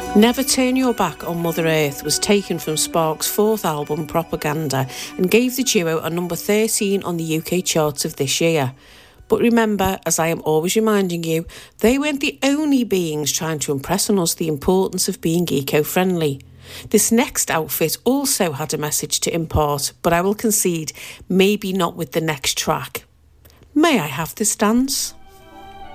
Never Turn Your Back on Mother Earth was taken from Sparks' fourth album, Propaganda, and gave the duo a number 13 on the UK charts of this year. But remember, as I am always reminding you, they weren't the only beings trying to impress on us the importance of being eco-friendly. This next outfit also had a message to impart, but I will concede, maybe not with the next track. May I have this dance?